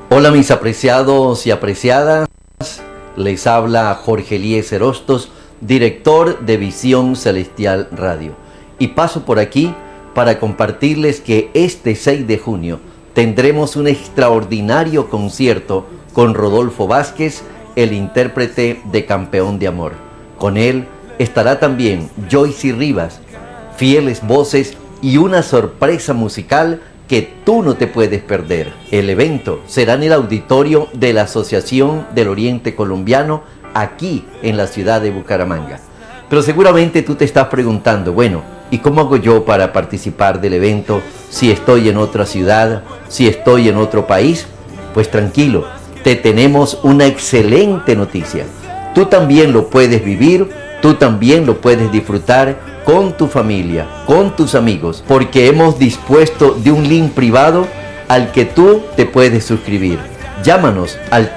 Hola mis apreciados y apreciadas, les habla Jorge Eliezer Hostos, director de Visión Celestial Radio. Y paso por aquí para compartirles que este 6 de junio tendremos un extraordinario concierto con Rodolfo Vázquez, el intérprete de Campeón de Amor. Con él estará también Joyce Rivas, fieles voces y una sorpresa musical que tú no te puedes perder. El evento será en el auditorio de la Asociación del Oriente Colombiano, aquí en la ciudad de Bucaramanga. Pero seguramente tú te estás preguntando, bueno, ¿y cómo hago yo para participar del evento si estoy en otra ciudad, si estoy en otro país? Pues tranquilo, te tenemos una excelente noticia. Tú también lo puedes vivir, tú también lo puedes disfrutar con tu familia, con tus amigos, porque hemos dispuesto de un link privado al que tú te puedes suscribir. Llámanos al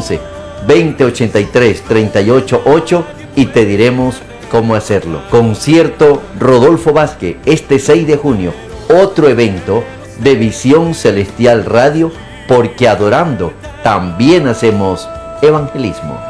311-2083-388 y te diremos cómo hacerlo. Concierto Rodolfo Vázquez, este 6 de junio, otro evento de Visión Celestial Radio, porque adorando también hacemos evangelismo.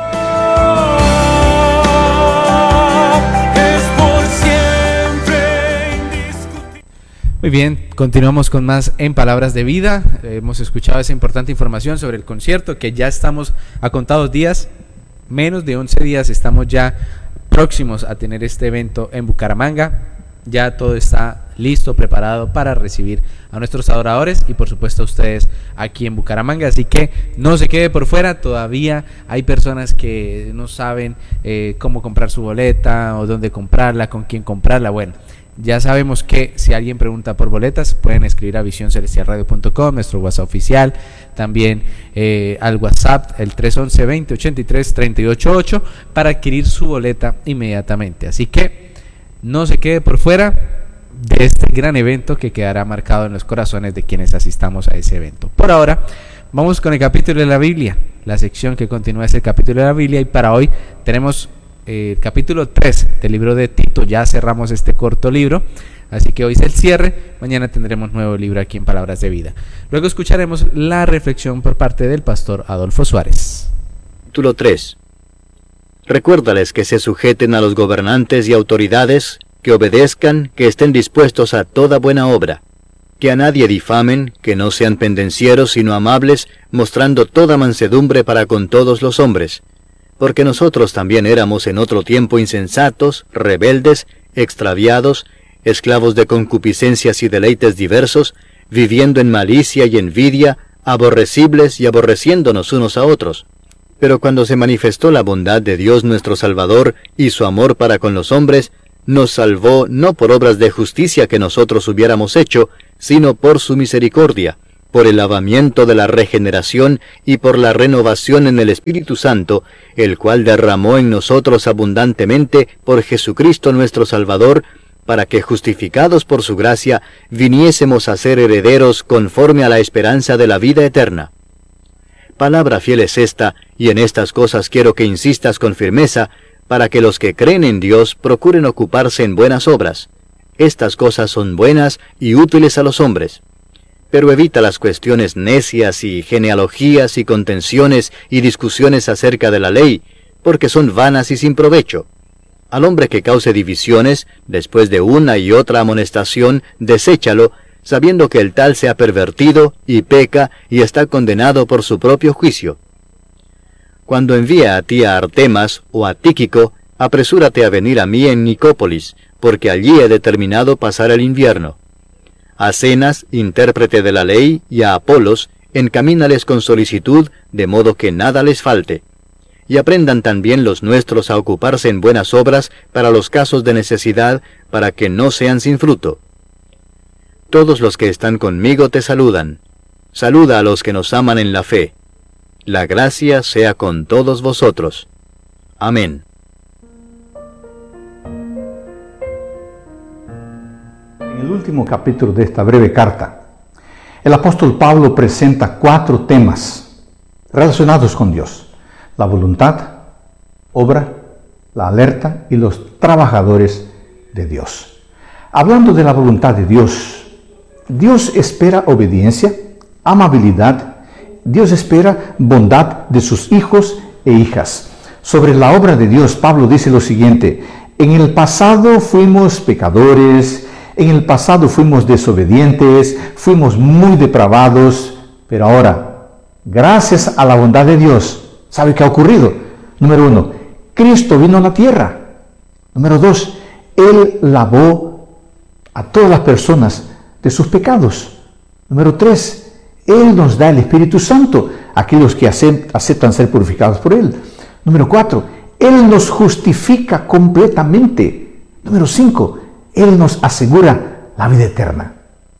Muy bien, continuamos con más en Palabras de Vida. Hemos escuchado esa importante información sobre el concierto, que ya estamos a contados días, menos de 11 días, estamos ya próximos a tener este evento en Bucaramanga. Ya todo está listo, preparado para recibir a nuestros adoradores y por supuesto a ustedes aquí en Bucaramanga. Así que no se quede por fuera, todavía hay personas que no saben cómo comprar su boleta o dónde comprarla, con quién comprarla. Bueno, ya sabemos que si alguien pregunta por boletas, pueden escribir a visioncelestialradio.com, nuestro WhatsApp oficial, también al WhatsApp, el 311-2083-388, para adquirir su boleta inmediatamente. Así que no se quede por fuera de este gran evento que quedará marcado en los corazones de quienes asistamos a ese evento. Por ahora, vamos con el capítulo de la Biblia, la sección que continúa es el capítulo de la Biblia, y para hoy tenemos el capítulo 3 del libro de Tito. Ya cerramos este corto libro, así que hoy es el cierre. Mañana tendremos nuevo libro aquí en Palabras de Vida. Luego escucharemos la reflexión por parte del pastor Adolfo Suárez. Capítulo 3. Recuérdales que se sujeten a los gobernantes y autoridades, que obedezcan, que estén dispuestos a toda buena obra, que a nadie difamen, que no sean pendencieros sino amables, mostrando toda mansedumbre para con todos los hombres. Porque nosotros también éramos en otro tiempo insensatos, rebeldes, extraviados, esclavos de concupiscencias y deleites diversos, viviendo en malicia y envidia, aborrecibles y aborreciéndonos unos a otros. Pero cuando se manifestó la bondad de Dios nuestro Salvador y su amor para con los hombres, nos salvó no por obras de justicia que nosotros hubiéramos hecho, sino por su misericordia, por el lavamiento de la regeneración y por la renovación en el Espíritu Santo, el cual derramó en nosotros abundantemente por Jesucristo nuestro Salvador, para que justificados por su gracia, viniésemos a ser herederos conforme a la esperanza de la vida eterna. Palabra fiel es esta, y en estas cosas quiero que insistas con firmeza, para que los que creen en Dios procuren ocuparse en buenas obras. Estas cosas son buenas y útiles a los hombres. Pero evita las cuestiones necias y genealogías y contenciones y discusiones acerca de la ley, porque son vanas y sin provecho. Al hombre que cause divisiones, después de una y otra amonestación, deséchalo, sabiendo que el tal se ha pervertido y peca y está condenado por su propio juicio. Cuando envíe a ti a Artemas o a Tíquico, apresúrate a venir a mí en Nicópolis, porque allí he determinado pasar el invierno. A Zenas, intérprete de la ley, y a Apolos, encamínales con solicitud, de modo que nada les falte. Y aprendan también los nuestros a ocuparse en buenas obras para los casos de necesidad, para que no sean sin fruto. Todos los que están conmigo te saludan. Saluda a los que nos aman en la fe. La gracia sea con todos vosotros. Amén. En el último capítulo de esta breve carta, el apóstol Pablo presenta 4 temas relacionados con Dios: la voluntad, obra, la alerta y los trabajadores de Dios. Hablando de la voluntad de Dios, Dios espera obediencia, amabilidad Dios espera bondad de sus hijos e hijas. Sobre la obra de Dios, Pablo dice lo siguiente: en el pasado fuimos pecadores, en el pasado fuimos desobedientes, fuimos muy depravados, pero ahora, gracias a la bondad de Dios, ¿sabe qué ha ocurrido? Número 1, Cristo vino a la tierra. Número 2, Él lavó a todas las personas de sus pecados. Número 3, Él nos da el Espíritu Santo a aquellos que aceptan ser purificados por Él. Número 4, Él nos justifica completamente. Número 5, Él nos asegura la vida eterna.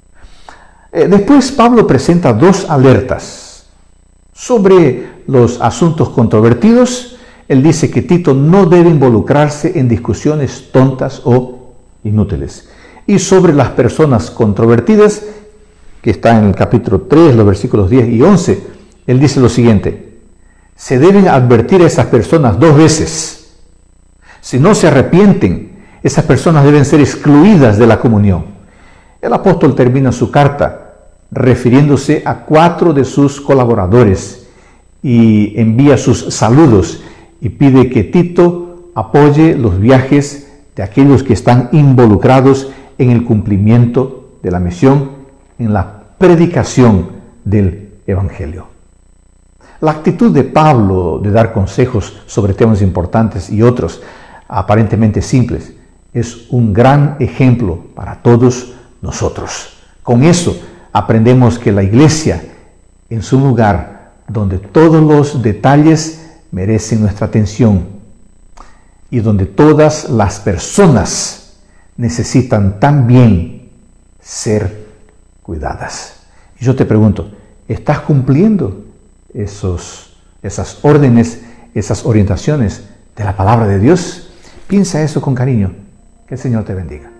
Después Pablo presenta 2 alertas sobre los asuntos controvertidos. Él dice que Tito no debe involucrarse en discusiones tontas o inútiles. Y sobre las personas controvertidas, que está en el capítulo 3, los versículos 10 y 11, él dice lo siguiente: se deben advertir a esas personas 2 veces. Si no se arrepienten, esas personas deben ser excluidas de la comunión. El apóstol termina su carta refiriéndose a 4 de sus colaboradores y envía sus saludos y pide que Tito apoye los viajes de aquellos que están involucrados en el cumplimiento de la misión, en la predicación del Evangelio. La actitud de Pablo de dar consejos sobre temas importantes y otros aparentemente simples es un gran ejemplo para todos nosotros. Con eso aprendemos que la iglesia, en su lugar donde todos los detalles merecen nuestra atención y donde todas las personas necesitan también ser cuidadas. Y yo te pregunto, ¿estás cumpliendo esas órdenes, esas orientaciones de la palabra de Dios? Piensa eso con cariño. Que el Señor te bendiga.